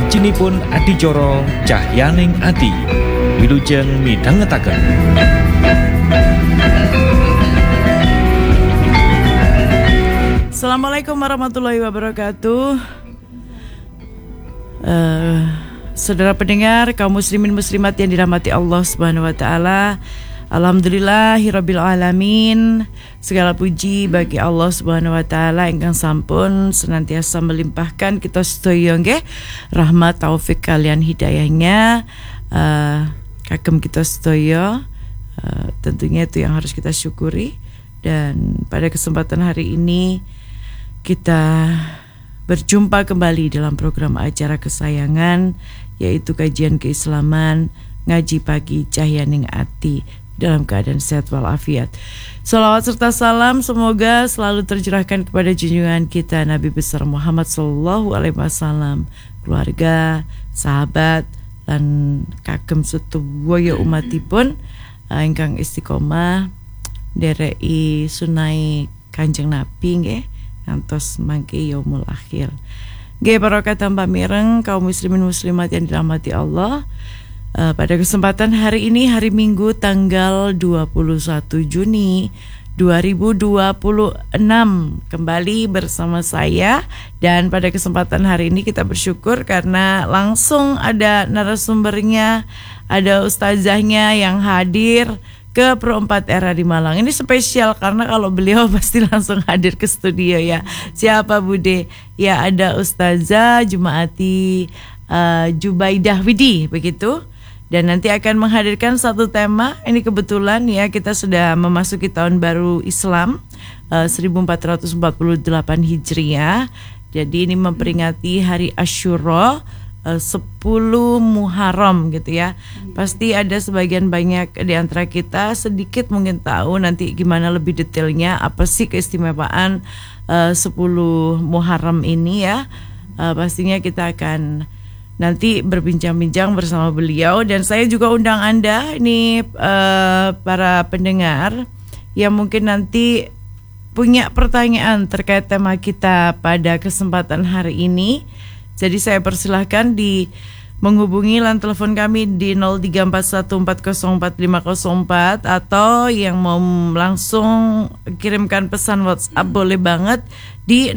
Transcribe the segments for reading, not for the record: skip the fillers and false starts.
janjinipun adicara Cahyaning Ati. Wilujeng midhangetaken. Assalamualaikum warahmatullahi wabarakatuh. Saudara pendengar, kaum muslimin muslimat yang dirahmati Allah Subhanahu wa taala. Alhamdulillahirabbil alamin. Segala puji bagi Allah Subhanahu wa taala ingkang sampun senantiasa melimpahkan kita sedaya nggih rahmat taufik kalian hidayahnya kagem kita sedaya. Tentunya itu yang harus kita syukuri. Dan pada kesempatan hari ini kita berjumpa kembali dalam program acara kesayangan, yaitu kajian keislaman Ngaji Pagi Cahyaning Ati dalam keadaan sehat walafiat. Salawat serta salam semoga selalu tercurahkan kepada junjungan kita Nabi besar Muhammad sallallahu alaihi wasallam, keluarga, sahabat, lan kagem sedaya umatipun ingkang istiqomah ndereki sunai Kanjeng Nabi nggih ngantos mangke yaumul akhir. Nggih para kadang pamireng kaum muslimin muslimat yang dirahmati Allah. Pada kesempatan hari ini, hari Minggu tanggal 21 Juni 2026, kembali bersama saya. Dan pada kesempatan hari ini kita bersyukur karena langsung ada narasumbernya, ada ustazahnya yang hadir ke Pro 4 Era di Malang. Ini spesial karena kalau beliau pasti langsung hadir ke studio ya. Siapa Bude? Ya ada Ustazah Jumaati Jubaidah Widi, begitu. Dan nanti akan menghadirkan satu tema. Ini kebetulan ya kita sudah memasuki tahun baru Islam 1448 Hijriah. Jadi ini memperingati hari Asyura 10 Muharram gitu ya. Pasti ada sebagian banyak di antara kita sedikit mungkin tahu nanti gimana lebih detailnya apa sih keistimewaan 10 Muharram ini ya. Pastinya kita akan nanti berbincang-bincang bersama beliau. Dan saya juga undang Anda ini para pendengar yang mungkin nanti punya pertanyaan terkait tema kita pada kesempatan hari ini. Jadi saya persilahkan menghubungi line telepon kami di 0341404504 atau yang mau langsung kirimkan pesan WhatsApp boleh banget di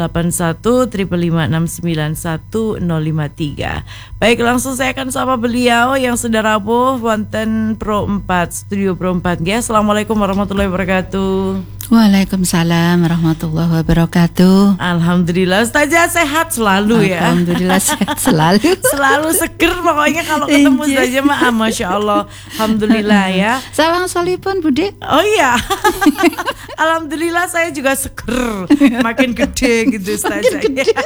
0815569153. Baik, langsung saya akan sapa beliau yang sudah rawuh wonten Pro 4 Studio Pro 4 ya. Assalamualaikum warahmatullahi wabarakatuh. Waalaikumsalam warahmatullahi wabarakatuh. Alhamdulillah Ustazah sehat selalu ya. Alhamdulillah sehat selalu. Selalu seger pokoknya kalau ketemu Ustazah mah Masya Allah. Alhamdulillah ya. Sawang solipun Bude. Oh iya. Alhamdulillah saya juga seger. Makin gede gitu Ustazah.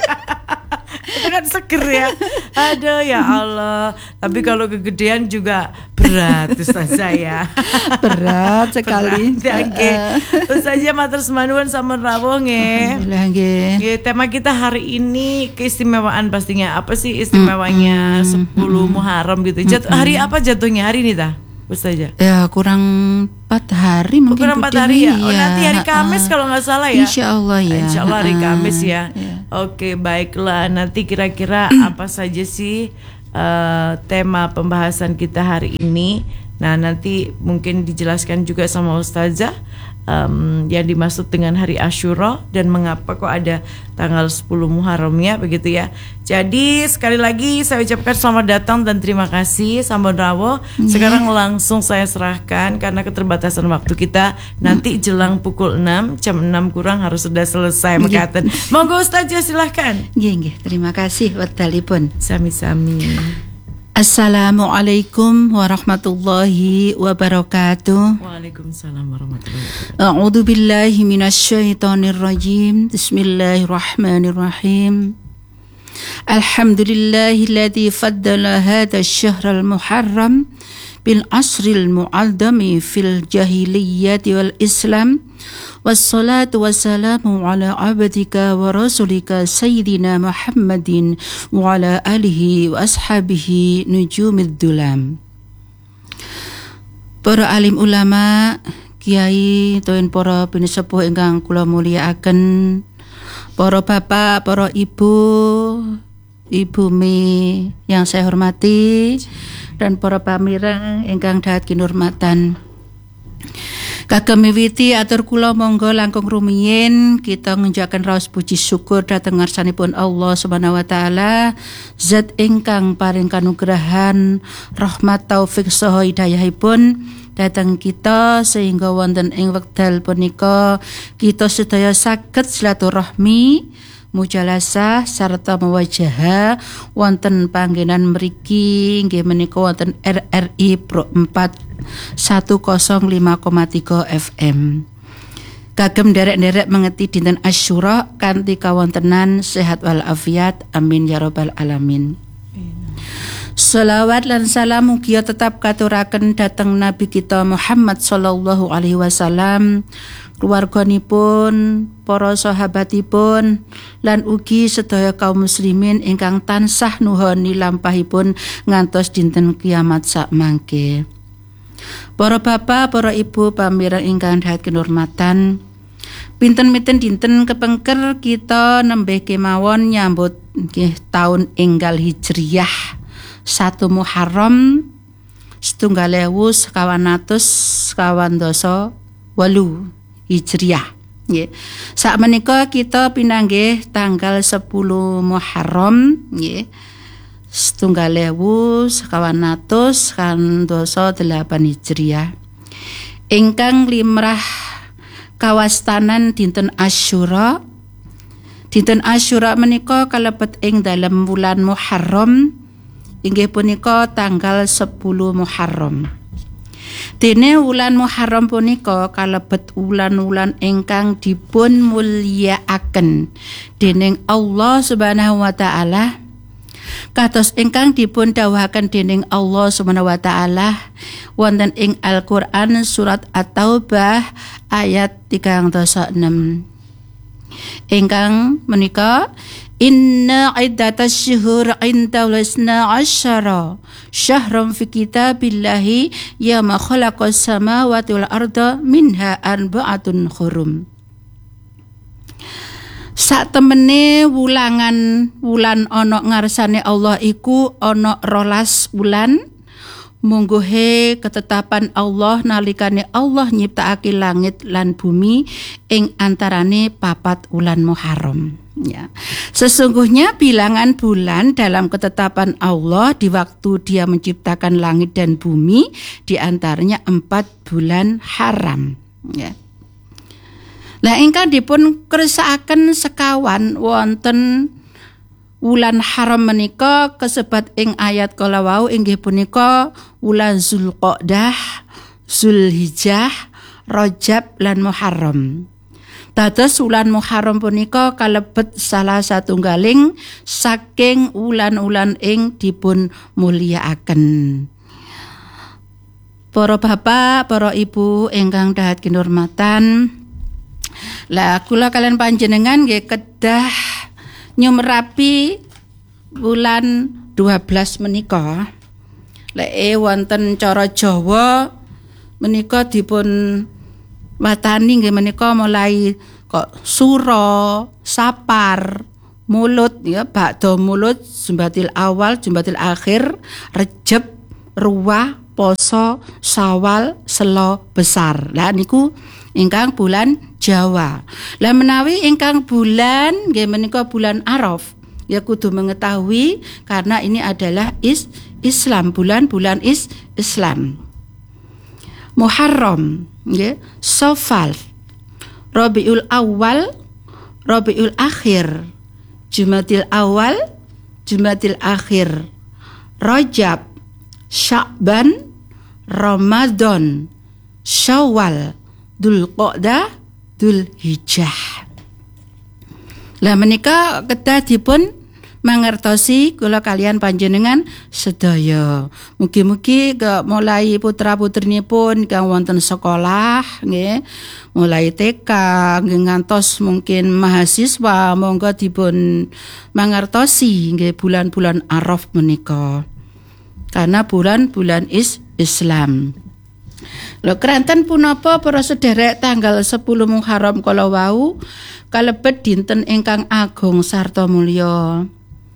Itu kan seger ya. Aduh ya Allah. Tapi kalau kegedean juga berat Ustazah ya. Berat sekali. Ustazah matur semanuwun sampun rawuh nggih. Alhamdulillah nggih. Tema kita hari ini keistimewaan pastinya. Apa sih istimewanya 10 Muharram gitu. Hari apa jatuhnya hari ini tah? Ustazah. Ya kurang 4 hari mungkin. Kurang 4 hari ya. Oh nanti hari Kamis kalau nggak salah ya. Insyaallah ya. Insyaallah hari Kamis ya. Oke, baiklah. Nanti kira-kira apa saja sih tema pembahasan kita hari ini. Nah nanti mungkin dijelaskan juga sama Ustazah yang dimaksud dengan hari Asyura dan mengapa kok ada tanggal 10 Muharramnya begitu ya. Jadi sekali lagi saya ucapkan selamat datang dan terima kasih sampun rawuh. Sekarang langsung saya serahkan karena keterbatasan waktu kita. Nanti jelang pukul 6, jam 6 kurang harus sudah selesai mekaten. Monggo Ustazah silahkan. Nggih, terima kasih wedalipun. Sami-sami. Assalamualaikum warahmatullahi wabarakatuh. Waalaikumsalam warahmatullahi wabarakatuh. A'udzu billahi minasyaitonir rajim. Bismillahirrahmanirrahim. Alhamdulillahilladzi faddala hadzal syahral muharram bil asril mu'azzami fil jahiliyyati wal islam. Wassalatu wassalamu ala abdika wa rasulika Sayyidina Muhammadin wa ala alihi wa ashabihi nujumid dulam. Para alim ulama, kiai, toin para pinisepuh ingkang kula mulyakaken, para bapak, para ibu, Ibu Mi yang saya hormati dan para pamireng ingkang dahat kinurmatan. Kagem miwiti atur kula monggo langkung rumiyin kita ngenjakaken raos puji syukur dhateng ngarsanipun Allah Subhanahu wa taala, zat ingkang paring kanugrahan, rahmat, taufik saha hidayahipun dhateng kita sehingga wonten ing wekdal punika kita sedaya saged silaturahmi, mujalasah sarta muwajahah wonten panggenan mriki inggih menika wonten RRI Pro 4 105,3 FM. Kagem derek-derek mengeti dinten Asyura kanthi kawontenan sehat wal afiat, amin ya rabbal alamin. Shalawat lan salam mugi tetap katuraken dhateng Nabi kita Muhammad sallallahu alaihi wasallam, keluarganipun, para sahabatipun, lan ugi sedaya kaum muslimin ingkang tansah nuhoni lampahipun ngantos dinten kiamat sak mangke. Para bapak, para ibu, pamireng ingkang dahat kinurmatan, pinten-pinten dinten kepengker kita nembe kemawon nyambut nggih taun enggal Hijriyah 1 Muharram 1928 Hijriyah. Nggih. Sakmenika kita pinanggih tanggal 10 Muharram nggih. 1928 Hijriyah. Ingkang limrah kawastanan dinten Asyura. Dinten Asyura menika kalebet ing dalem wulan Muharram inggih punika tanggal 10 Muharram. Dene wulan Muharram punika kalebet wulan-wulan ingkang dipun mulyakaken dening Allah Subhanahu wa taala. Kados ingkang dipun dawuhaken dening Allah Subhanahu wa taala wonten ing Al-Qur'an surat At-Taubah ayat 36. Ingkang menika inna iddatasy syuhur 'inda wasna 'asyara syahran fi kitabillahi yama khalaqas samawati wal arda minha arba'atun hurum. Sak temene wulan ana ngarsane Allah iku ana 12 wulan mungguhe ketetapan Allah nalikane Allah nyiptakake langit lan bumi ing antarane 4 wulan Muharram ya. Sesungguhnya bilangan bulan dalam ketetapan Allah di waktu Dia menciptakan langit dan bumi di antaranya 4 bulan haram ya. Lah ingkang dipun kersakaken sekawan wonten wulan haram menika kasebat ing ayat kala wau inggih punika wulan Zulqa'dah, Zulhijjah, Rajab lan Muharram. Dados wulan Muharram punika kalebet salah satunggaling saking wulan-wulan ing dipun mulyakaken. Para bapak, para ibu ingkang dahat kinurmatan, lah kula kalian panjenengan nggih kedah nyumrapi bulan 12 menika. Lek wonten cara Jawa menika dipun watani nggih menika mulai kok sura, sapar, mulut ya, ba'da mulut, jumbatil awal, jumbatil akhir, Rejab, Ruwah, Poso, Syawal, Selo, Besar. Lah niku ingkang bulan Jawa. Lah menawi ingkang bulan nggih menika bulan Araf, ya kudu mengetahui karena ini adalah Islam, bulan-bulan Islam. Muharram, nggih, Safar, Rabiul Awal, Rabiul Akhir, Jumadil Awal, Jumadil Akhir, Rajab, Sya'ban, Ramadan, Syawal, Dzulqa'dah, Dzulhijjah. Lah menika kedah dipun mangertosi kula kalian panjenengan sedaya. Mugi-mugi mulai putra-putrinipun kang wonten sekolah nggih, mulai TK nggih ngantos mungkin mahasiswa monggo dipun mangertosi nggih bulan-bulan Araf menika. Karena bulan-bulan Islam. Lho keranten punapa para sederek tanggal 10 Muharram kala wau kalebet dinten ingkang agung sarta mulya.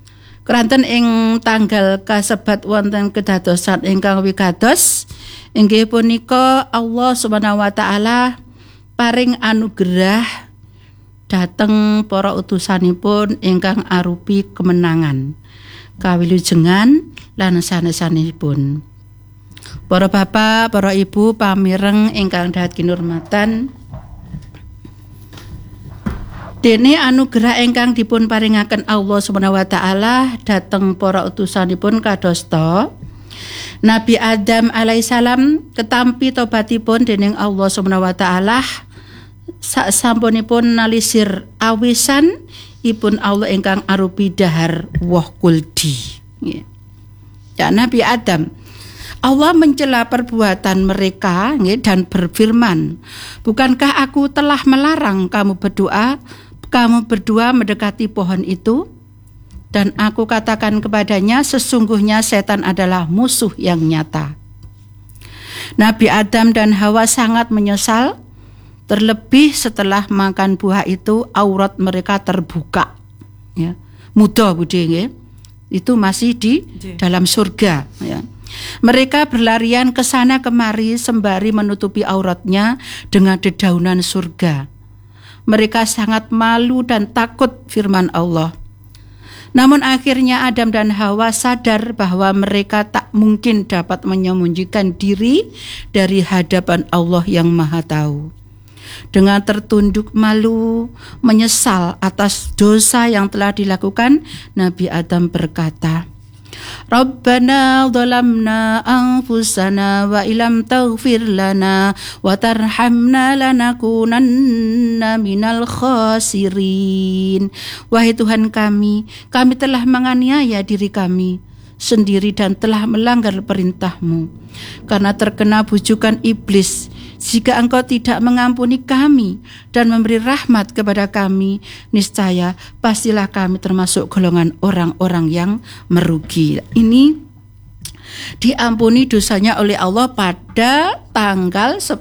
Keranten ing tanggal kasebat wonten kedadosan ingkang wigatos inggih punika Allah Subhanahu wa taala paring anugerah dhateng para utusanipun ingkang arupi kemenangan, kawilujengan lan sanes-sanesipun. Para bapak, para ibu pamireng ingkang dahat kinurmatan, dene anugerah ingkang dipun paringaken Allah Subhanahu wa taala dhateng para utusanipun kadosta Nabi Adam alaihissalam ketampi tobatipun dening Allah Subhanahu wa taala sasampunipun nalisir awisan ipun Allah ingkang arupi dahar woh kuldi. Ya, Nabi Adam, Allah mencela perbuatan mereka dan berfirman, bukankah aku telah melarang kamu berdua mendekati pohon itu? Dan aku katakan kepadanya, sesungguhnya setan adalah musuh yang nyata. Nabi Adam dan Hawa sangat menyesal, terlebih setelah makan buah itu aurat mereka terbuka. Ya. Muda budhe, itu masih di dalam surga. Ya. Mereka berlarian ke sana kemari sembari menutupi auratnya dengan dedaunan surga. Mereka sangat malu dan takut firman Allah. Namun akhirnya Adam dan Hawa sadar bahwa mereka tak mungkin dapat menyembunyikan diri dari hadapan Allah yang Maha Tahu. Dengan tertunduk malu, menyesal atas dosa yang telah dilakukan, Nabi Adam berkata, Rabbana zalamna anfusana wa ilam taghfir lana wa tarhamna lanakunanna minal khasirin. Wahai Tuhan kami telah menganiaya diri kami sendiri dan telah melanggar perintah-Mu. Karena terkena bujukan iblis, jika Engkau tidak mengampuni kami dan memberi rahmat kepada kami, niscaya pastilah kami termasuk golongan orang-orang yang merugi. Ini diampuni dosanya oleh Allah pada tanggal 10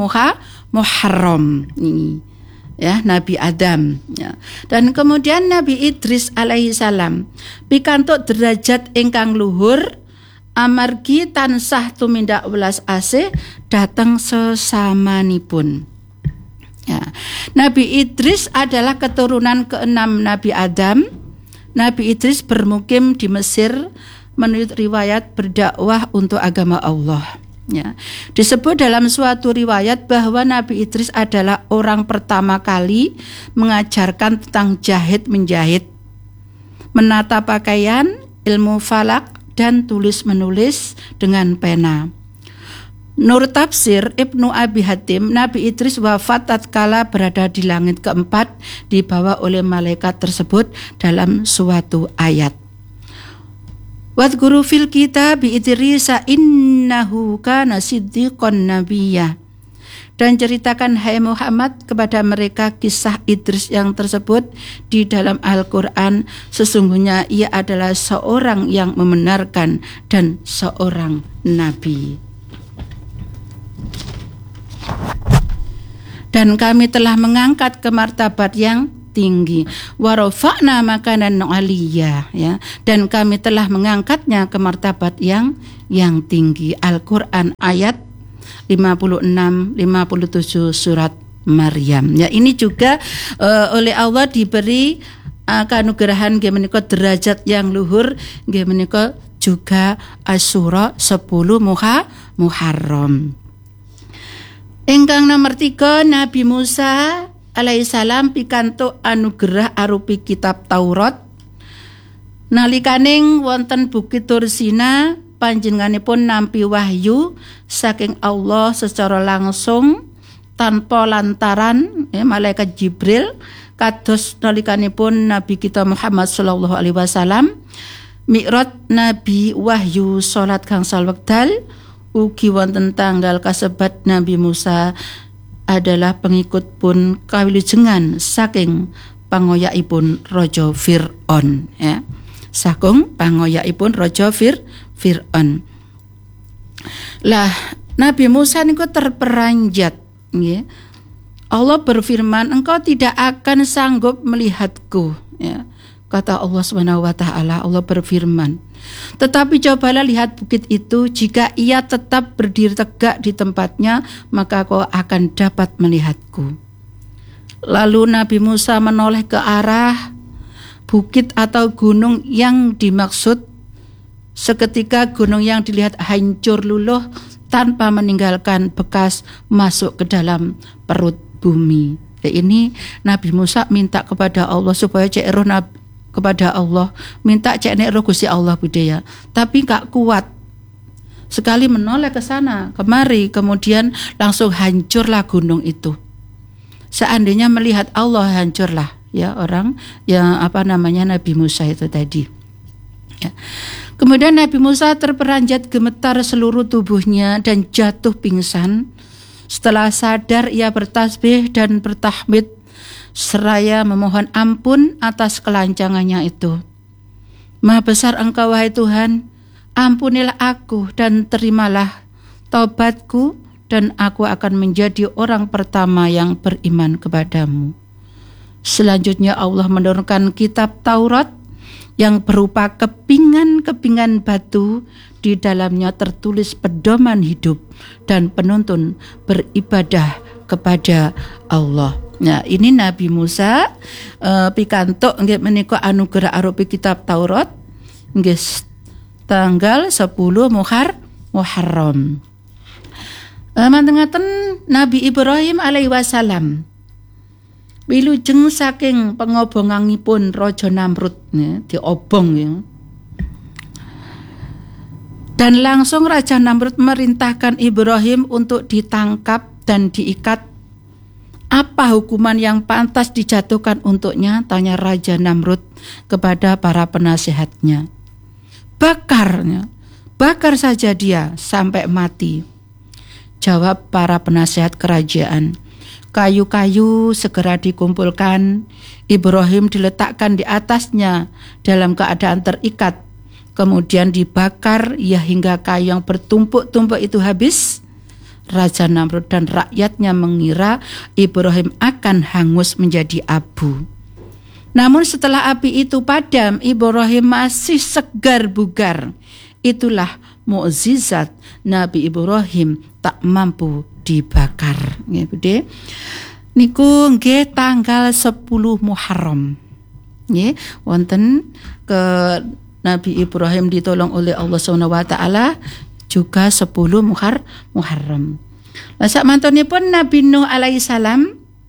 Muharram ini. Ya, Nabi Adam ya. Dan kemudian Nabi Idris alaihissalam pikantuk derajat ingkang luhur amargi tansah tumindak welas asih dhateng sesamanipun. Ya. Nabi Idris adalah keturunan keenam Nabi Adam. Nabi Idris bermukim di Mesir menurut riwayat berdakwah untuk agama Allah. Ya. Disebut dalam suatu riwayat bahwa Nabi Idris adalah orang pertama kali mengajarkan tentang jahit menjahit, menata pakaian, ilmu falak, dan tulis menulis dengan pena. Nur tafsir Ibnu Abi Hatim, Nabi Idris wafat tatkala berada di langit keempat, dibawa oleh malaikat tersebut dalam suatu ayat. Wadhkuru fil kitab Idrisa innahu kana siddiqan nabiyyah. Dan ceritakan hai Muhammad kepada mereka kisah Idris yang tersebut di dalam Al-Quran. Sesungguhnya ia adalah seorang yang membenarkan dan seorang nabi. Dan kami telah mengangkat ke martabat yang tinggi, wa rafa'na makanan 'aliyya, ya, dan kami telah mengangkatnya ke martabat yang tinggi. Al-Qur'an ayat 56-57 surat Maryam. Ya, ini juga oleh Allah diberi kanugerahan nggih menika derajat yang luhur, nggih menika juga Asyura 10 Muharram. Ingkang nomor 3 Nabi Musa alaihissalam pikantuk anugerah arupi kitab Taurat. Nalikaning wonten Bukit Tursina panjenenganipun nampi wahyu saking Allah secara langsung tanpa lantaran malaikat Jibril, kados nalikanipun Nabi kita Muhammad sallallahu alaihi wasallam mi'raj Nabi wahyu salat gangsal wekdal. Ugi wonten tanggal kasebat Nabi Musa adalah pengikut pun kawilujengan saking pangoyakipun Raja Fir'aun, ya. Saking pangoyakipun Raja Fir'aun. Lah Nabi Musa niku terperanjat, nggih. Allah berfirman, engkau tidak akan sanggup melihatku, ya. kata Allah Subhanahu wa taala. Allah berfirman, "Tetapi cobalah lihat bukit itu, jika ia tetap berdiri tegak di tempatnya, maka kau akan dapat melihatku." Lalu Nabi Musa menoleh ke arah bukit atau gunung yang dimaksud. Seketika gunung yang dilihat hancur luluh tanpa meninggalkan bekas masuk ke dalam perut bumi. Ini Nabi Musa minta kepada Allah supaya cek roh kepada Allah, minta cek nek roh Gusti Allah budaya, tapi gak kuat. Sekali menoleh ke sana kemari, kemudian langsung hancurlah gunung itu. Seandainya melihat Allah, hancurlah ya orang yang Nabi Musa itu tadi. Ya. Kemudian Nabi Musa terperanjat gemetar seluruh tubuhnya dan jatuh pingsan. Setelah sadar ia bertasbih dan bertahmid seraya memohon ampun atas kelancangannya itu. Maha besar Engkau wahai Tuhan, ampunilah aku dan terimalah taubatku, dan aku akan menjadi orang pertama yang beriman kepadamu. Selanjutnya Allah menurunkan kitab Taurat yang berupa kepingan-kepingan batu. Di dalamnya tertulis pedoman hidup dan penuntun beribadah kepada Allah. Nah, ini Nabi Musa pikantuk nggih menika anugerah arupi kitab Taurat nggih tanggal 10 Muharram. Mantengaken Nabi Ibrahim alaihi wasallam wilujeng saking pengobongangipun Raja Namrud diobong ya. Dan langsung Raja Namrud merintahkan Ibrahim untuk ditangkap dan diikat. Apa hukuman yang pantas dijatuhkan untuknya? Tanya Raja Namrud kepada para penasihatnya. Bakar saja dia sampai mati. Jawab para penasihat kerajaan. Kayu-kayu segera dikumpulkan. Ibrahim diletakkan di atasnya dalam keadaan terikat. Kemudian dibakar ya hingga kayu yang bertumpuk-tumpuk itu habis. Raja Namrud dan rakyatnya mengira Ibrahim akan hangus menjadi abu. Namun setelah api itu padam, Ibrahim masih segar bugar. Itulah mukjizat Nabi Ibrahim tak mampu dibakar. Nggih, Bude. Niku nggih tanggal 10 Muharram. Nggih, wonten ke Nabi Ibrahim ditolong oleh Allah SWT juga 10 Muharram. Lah sak mantunipun Nabi Nuh alaihi salam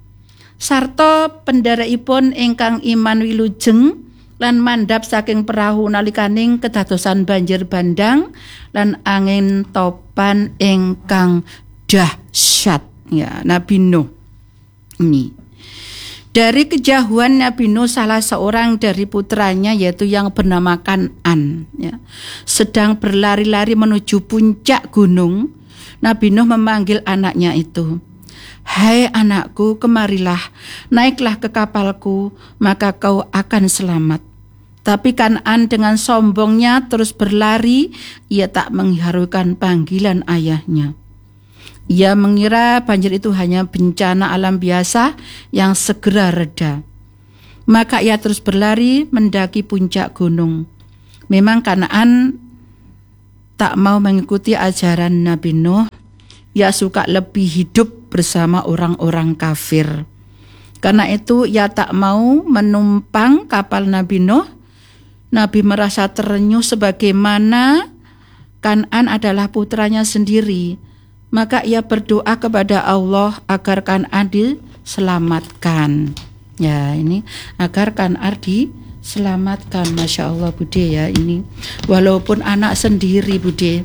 sarta pendharaipun ingkang iman wilujeng lan mandhap saking perahu nalikaning kedadosan banjir bandang lan angin topan ingkang dahsyat ya Nabi Nuh. Ini dari kejauhan Nabi Nuh salah seorang dari putranya yaitu yang bernama Kan'an ya, sedang berlari-lari menuju puncak gunung. Nabi Nuh memanggil anaknya itu. Hai anakku, kemarilah, naiklah ke kapalku, maka kau akan selamat. Tapi Kan'an dengan sombongnya terus berlari, ia tak menghiraukan panggilan ayahnya. Ia mengira banjir itu hanya bencana alam biasa yang segera reda. Maka ia terus berlari mendaki puncak gunung. Memang Kan'an tak mau mengikuti ajaran Nabi Nuh. Ia suka lebih hidup bersama orang-orang kafir. Karena itu ia tak mau menumpang kapal Nabi Nuh. Nabi merasa terenyuh sebagaimana Kan'an adalah putranya sendiri. Maka ia berdoa kepada Allah agar Kan'an diselamatkan. Ya, ini agar Kan'an diselamatkan. Masya Allah Bude ya, ini walaupun anak sendiri Bude.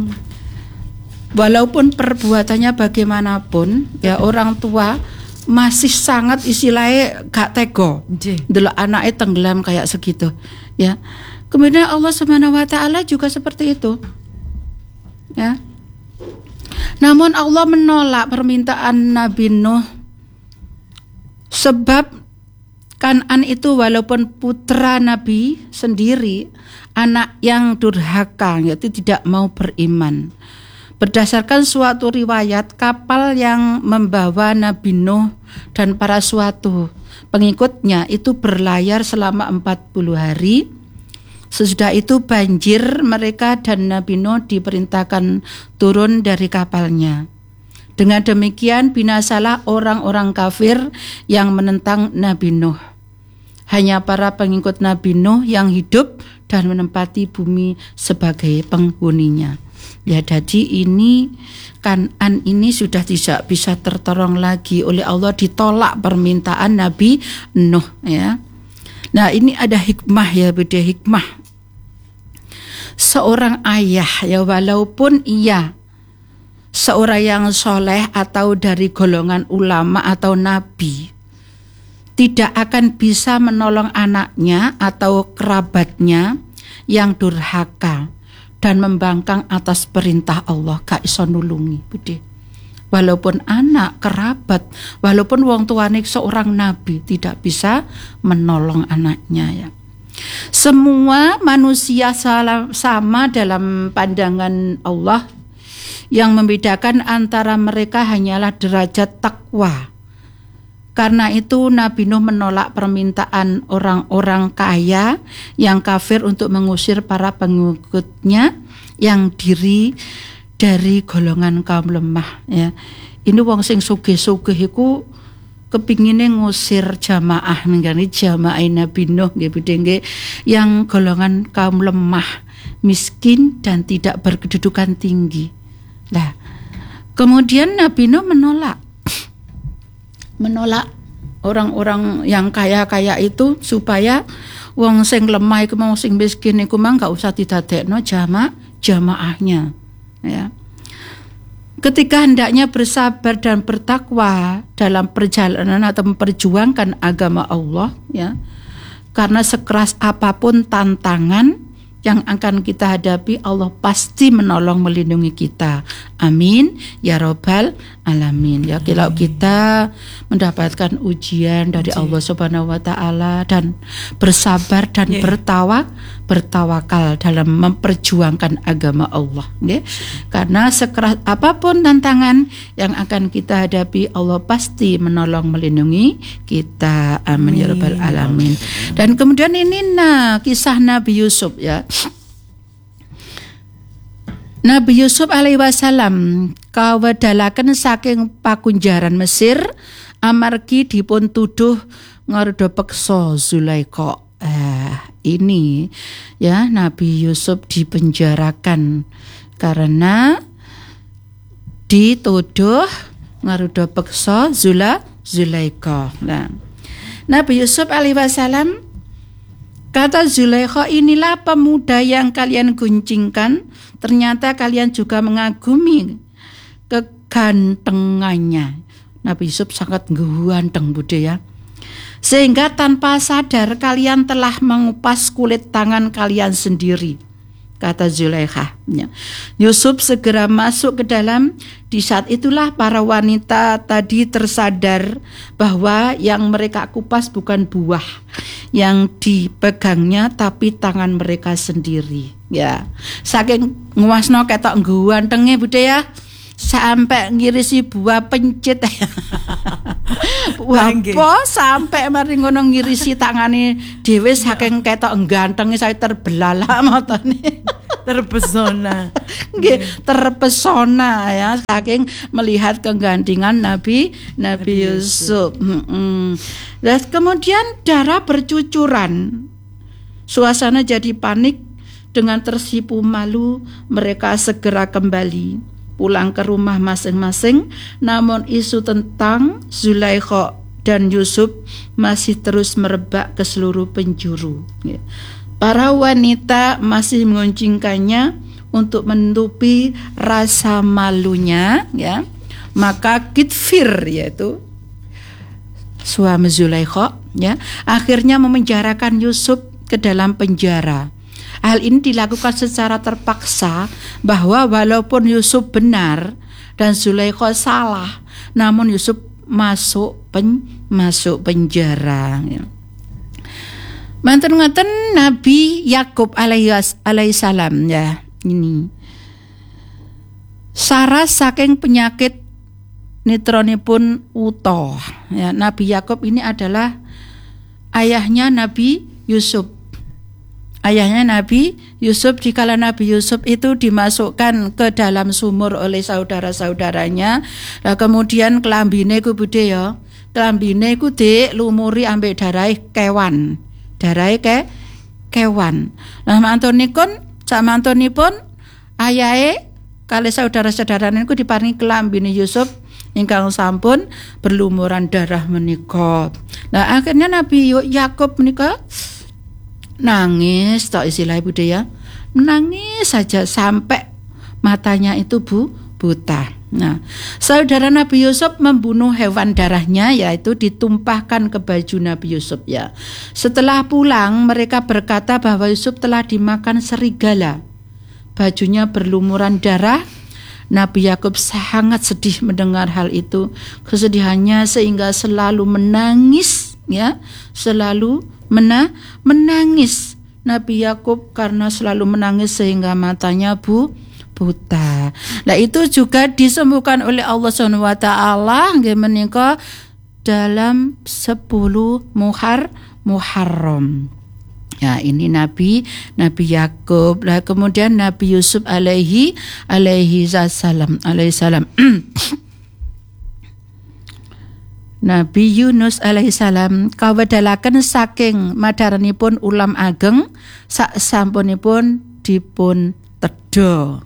Walaupun perbuatannya bagaimanapun ya, orang tua masih sangat istilahnya gak tego. Delok anaknya tenggelam kayak segitu ya. Kemudian Allah Subhanahu wa taala juga seperti itu. Ya. Namun Allah menolak permintaan Nabi Nuh sebab Kan'an itu walaupun putra Nabi sendiri, anak yang durhaka, yaitu tidak mau beriman. Berdasarkan suatu riwayat, kapal yang membawa Nabi Nuh dan para suatu pengikutnya itu berlayar selama 40 hari. Sesudah itu banjir, mereka dan Nabi Nuh diperintahkan turun dari kapalnya. Dengan demikian binasalah orang-orang kafir yang menentang Nabi Nuh. Hanya para pengikut Nabi Nuh yang hidup dan menempati bumi sebagai penghuninya. Ya, jadi ini Kan'an ini sudah tidak bisa tertolong lagi oleh Allah, ditolak permintaan Nabi Nuh, ya. Nah, ini ada hikmah, ya, beda hikmah. Seorang ayah, ya, walaupun ia seorang yang soleh atau dari golongan ulama atau nabi, tidak akan bisa menolong anaknya atau kerabatnya yang durhaka dan membangkang atas perintah Allah, gak iso nulungi, Budi. Walaupun anak, kerabat, walaupun wong tuane seorang nabi, tidak bisa menolong anaknya, ya. Semua manusia sama dalam pandangan Allah. Yang membedakan antara mereka hanyalah derajat takwa. Karena itu Nabi Nuh menolak permintaan orang-orang kaya yang kafir untuk mengusir para pengikutnya yang diri dari golongan kaum lemah, ya. Ini wong sing sugih-sugih iku kepingine ngusir jamaah nggih, jamaah Nabi Nuh nggih, yang golongan kaum lemah, miskin dan tidak berkedudukan tinggi. Nah, kemudian Nabi Nuh menolak orang-orang yang kaya-kaya itu supaya wong sing lemah iku mau sing miskin iku mah enggak usah didadekno jamaahnya, ya. Ketika hendaknya bersabar dan bertakwa dalam perjalanan atau memperjuangkan agama Allah, ya. Karena sekeras apapun tantangan yang akan kita hadapi, Allah pasti menolong melindungi kita. Amin ya robbal alamin. Ya, kalau kita mendapatkan ujian dari Allah Subhanahu wa taala dan bersabar dan bertawakal dalam memperjuangkan agama Allah, ya. Karena sekeras apapun tantangan yang akan kita hadapi, Allah pasti menolong melindungi kita. Amin ya robbal alamin. Dan kemudian ini kisah Nabi Yusuf, ya. Nabi Yusuf alaihi wasallam kawedalaken saking pakunjaran Mesir amargi dipun tuduh ngarda peksa Zulaikha. Ini, ya, Nabi Yusuf dipenjarakan karena dituduh ngarda peksa Zulaikha. Nah, Nabi Yusuf alaihi wasallam kata Zulaikha, inilah pemuda yang kalian guncingkan. Ternyata kalian juga mengagumi kegantengannya. Nabi Yusuf sangat ganteng, Bude, ya. Sehingga tanpa sadar kalian telah mengupas kulit tangan kalian sendiri, kata Zulaikha. Yusuf segera masuk ke dalam. Di saat itulah para wanita tadi tersadar bahwa yang mereka kupas bukan buah yang dipegangnya, tapi tangan mereka sendiri, ya. Saking nguasno ketok gantenge, Bude, ya, sampai ngirisi buah pencit. Apa sampai mari ngono ngirisi tangane dhewe saking ketok gantenge, saya terbelalak matane. Terpesona. Nggih, terpesona, ya, saking melihat kegantingan Nabi Yusuf. Dan kemudian darah bercucuran. Suasana jadi panik. Dengan tersipu malu, mereka segera kembali pulang ke rumah masing-masing. Namun isu tentang Zulaikha dan Yusuf masih terus merebak ke seluruh penjuru. Para wanita masih menguncingkannya untuk menutupi rasa malunya, ya. Maka Kitfir, yaitu suami Zulaikha, ya, akhirnya memenjarakan Yusuf ke dalam penjara. Hal ini dilakukan secara terpaksa, bahwa walaupun Yusuf benar dan Zulaikha salah, namun Yusuf masuk penjara, ya. Manten-manten Nabi Yakub alaihi salam, ya, ini saras saking penyakit nitronipun uta, ya. Nabi Yakub ini adalah ayahnya Nabi Yusuf. Ayahnya Nabi Yusuf, dikala Nabi Yusuf itu dimasukkan ke dalam sumur oleh saudara-saudaranya. Lah kemudian kelambine ku budhe ya. Kelambine ku dilumuri ambek darahe kewan. Darahe kewan. Lah samantunipun ayahe kali saudara-saudarane ku diparingi kelambine Yusuf ingkang sampun berlumuran darah menika. Lah akhirnya Nabi Yakub menika nangis, tak istilah Bude ya, menangis saja sampai matanya itu buta. Nah, saudara Nabi Yusuf membunuh hewan darahnya, yaitu ditumpahkan ke baju Nabi Yusuf ya. Setelah pulang mereka berkata bahwa Yusuf telah dimakan serigala. Bajunya berlumuran darah. Nabi Yakub sangat sedih mendengar hal itu. Kesedihannya sehingga selalu menangis ya, selalu menangis. Nabi Yakub karena selalu menangis sehingga matanya buta. Nah itu juga disembuhkan oleh Allah SWT nggih menika dalam 10 Muharram. Ya ini Nabi Yakub. Lah kemudian Nabi Yusuf alaihi salam. Nabi Yunus alaihissalam kawedalaken saking madaranipun ulam ageng sak sampunipun dipun tedha.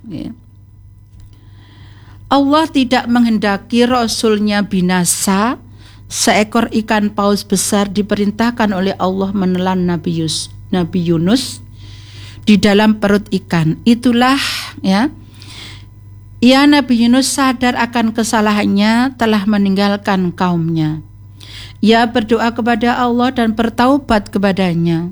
Allah tidak menghendaki Rasulnya binasa. Seekor ikan paus besar diperintahkan oleh Allah menelan Nabi Yunus di dalam perut ikan. Itulah ya. Nabi Yunus sadar akan kesalahannya, telah meninggalkan kaumnya. Ia berdoa kepada Allah dan bertaubat kepadanya.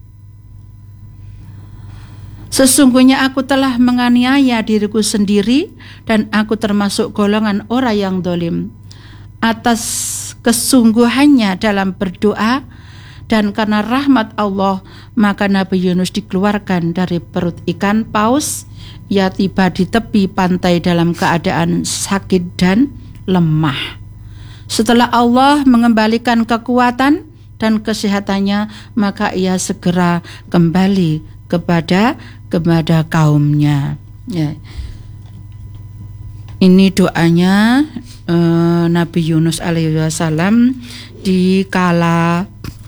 Sesungguhnya aku telah menganiaya diriku sendiri dan aku termasuk golongan orang yang dolim. Atas kesungguhannya dalam berdoa dan karena rahmat Allah, maka Nabi Yunus dikeluarkan dari perut ikan paus. Ia tiba di tepi pantai dalam keadaan sakit dan lemah. Setelah Allah mengembalikan kekuatan dan kesehatannya, maka ia segera kembali kepada kaumnya. Ya. Ini doanya Nabi Yunus alaihissalam di kala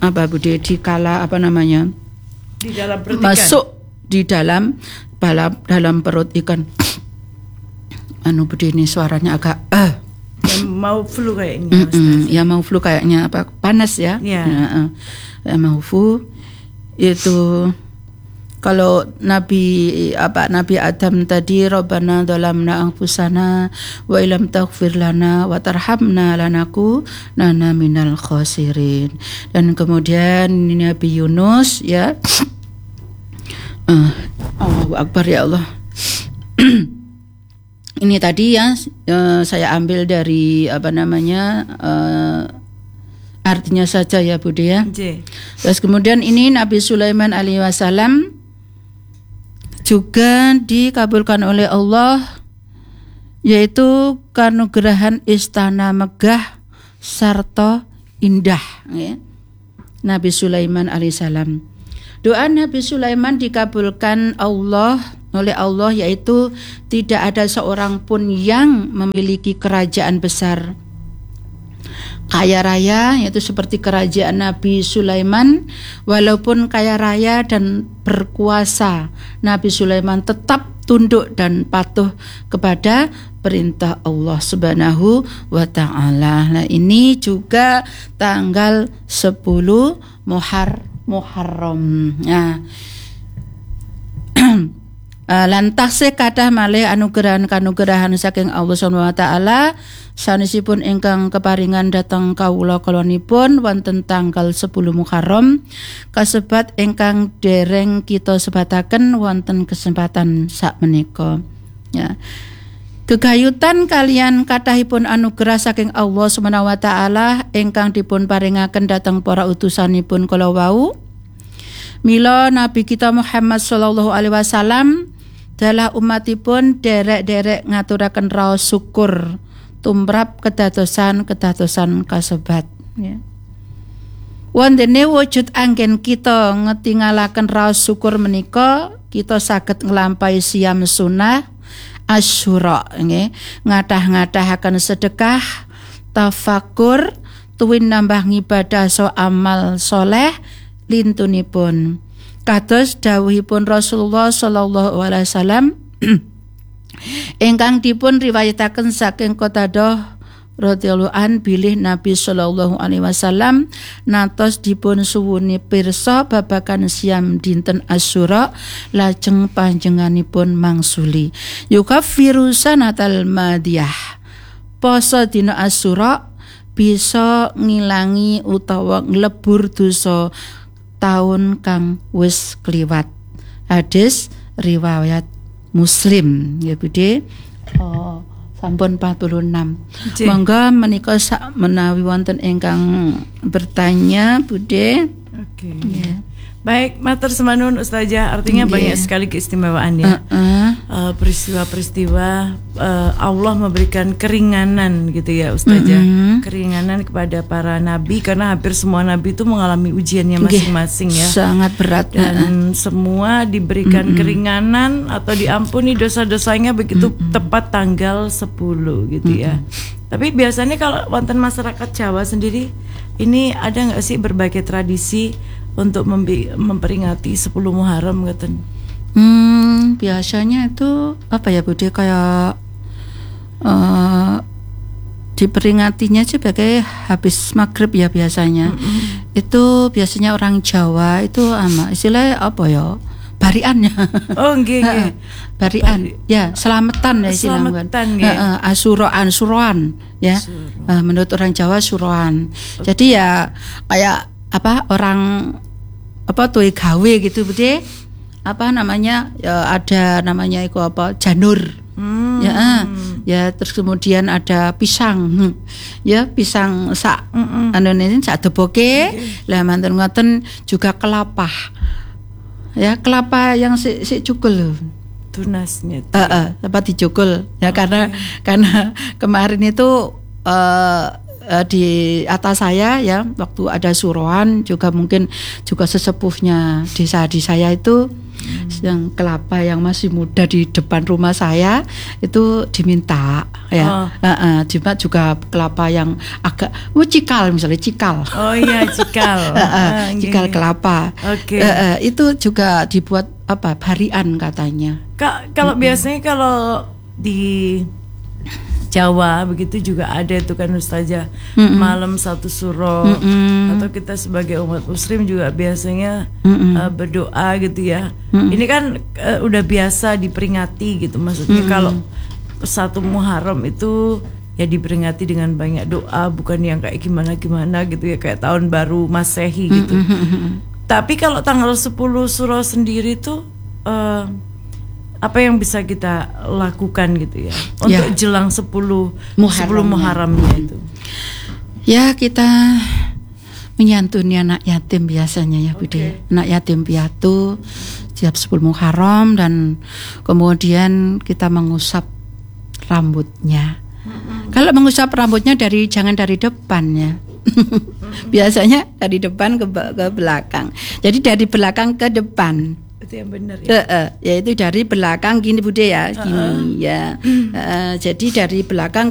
masuk di dalam perut ikan. Bude ini suaranya agak mau flu kayaknya. Ya mau flu kayaknya, panas ya. Yeah. Mau flu itu. Kalau Nabi Adam tadi, Rabbana dhalamna anfusana wa illam taghfir lana wa tarhamna lanakunanna minal khasirin. Dan kemudian Nabi Yunus ya. Allahu Akbar ya Allah. Ini tadi ya saya ambil dari artinya saja ya Bude ya. Terus kemudian ini Nabi Sulaiman alaihi wasallam juga dikabulkan oleh Allah, yaitu kanugerahan istana megah sarta indah ya. Nabi Sulaiman alaihissalam. Doa Nabi Sulaiman dikabulkan oleh Allah, yaitu tidak ada seorang pun yang memiliki kerajaan besar kaya raya, yaitu seperti kerajaan Nabi Sulaiman. Walaupun kaya raya dan berkuasa, Nabi Sulaiman tetap tunduk dan patuh kepada perintah Allah Subhanahu wa ta'ala. Nah ini juga tanggal 10 Muharram. Nah, lantas kathah malih anugerah-anugerah saking Allah Subhanahu wa taala sanesipun ingkang keparingan dhateng kawula kalonipun wonten tanggal 10 Muharram kasebat ingkang dereng kita sebataken wonten kesempatan sakmenika ya. Gegayutan kalian kathahipun anugerah saking Allah Subhanahu wa taala ingkang dipun paringaken dhateng para utusanipun kala wau. Mila Nabi kita Muhammad sallallahu alaihi wasallam dalah umatipun derek-derek ngaturaken raos syukur tumrap kedadosan kasebat ya. Wondene wujud anggen kita ngetingalaken raos syukur menika kita saged nglampahi siam sunah Asyura nggih, ngadah-ngadahaken sedekah, tafakur, tuwin nambah ngibadah so amal soleh lintunipun. Kados dawuhipun Rasulullah sallallahu alaihi wasallam ingkang dipun riwayataken saking Qatadah radhiyallahu an bilih Nabi sallallahu alaihi wasallam natos dipun suwuni pirsa babagan siam dinten Asyura lajeng panjenenganipun mangsuli yukaffiru sanatal madiyah. Poso dina Asyura bisa ngilangi utawa nglebur dosa taun kang wis kliwat. Hadis riwayat Muslim ya Bude. Sampun 46. Monggo menika sak menawi wonten ingkang bertanya Bude. Oke. Yeah. Baik, matur semanun Ustazah, artinya banyak sekali keistimewaannya. Peristiwa-peristiwa Allah memberikan keringanan gitu ya Ustazah. Keringanan kepada para nabi karena hampir semua nabi itu mengalami ujiannya masing-masing ya. Sangat berat dan semua diberikan keringanan atau diampuni dosa-dosanya begitu tepat tanggal 10 gitu ya. Tapi biasanya kalau wonten masyarakat Jawa sendiri ini ada nggak sih berbagai tradisi untuk memperingati 10 Muharram ngeten? Biasanya itu apa ya Bude, kayak diperingatinya sebagai habis maghrib ya biasanya. Itu biasanya orang Jawa itu istilahnya apa ya? Bariannya. Oh nggih. Barian. Ya, selamatan ya istilahnya. Suroan ya. Menurut orang Jawa suroan. Jadi ya kayak orang tuh gawe gitu Bude. Namanya ya, ada namanya itu janur. Ya terus kemudian ada pisang. Ya pisang sak sak deboke. Lah manten ngoten juga kelapa. Ya kelapa yang si cukul tunasnya dapat dicukul ya karena kemarin itu di atas saya ya waktu ada suruhan juga mungkin juga sesepuhnya desa di saya itu yang kelapa yang masih muda di depan rumah saya itu diminta ya. Diminta juga kelapa yang agak cikal misalnya cikal. Oh iya cikal. Cikal kelapa. Oke. Itu juga dibuat barian katanya. Kalau biasanya kalau di Jawa begitu juga ada itu kan Ustazah malam satu suro atau kita sebagai umat muslim juga biasanya berdoa gitu ya. Ini kan udah biasa diperingati gitu maksudnya kalau 1 Muharram itu ya diperingati dengan banyak doa bukan yang kayak gimana gitu ya kayak tahun baru Masehi gitu. Tapi kalau tanggal 10 suro sendiri tuh apa yang bisa kita lakukan gitu ya untuk jelang 10 Muharramnya itu? Ya kita menyantuni anak yatim biasanya ya Bude. Anak yatim piatu setiap 10 Muharram dan kemudian kita mengusap rambutnya. Kalau mengusap rambutnya jangan dari depan ya. Biasanya dari depan ke belakang. Jadi dari belakang ke depan. Itu yang benar ya. Yaitu dari belakang gini Bude ya, gini ya. Jadi dari belakang